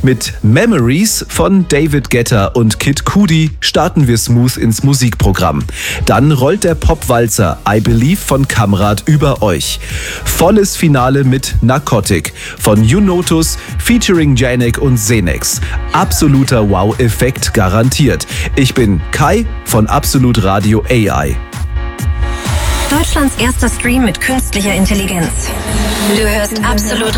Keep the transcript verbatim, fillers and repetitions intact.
Mit Memories von David Guetta und Kid Cudi starten wir smooth ins Musikprogramm. Dann rollt der Popwalzer I Believe von Kamrat über euch. Volles Finale mit Narcotic von Junotus featuring Janek und Xenex. Absoluter Wow-Effekt garantiert. Ich bin Kai von Absolut Radio A I. Deutschlands erster Stream mit künstlicher Intelligenz. Du hörst Absolut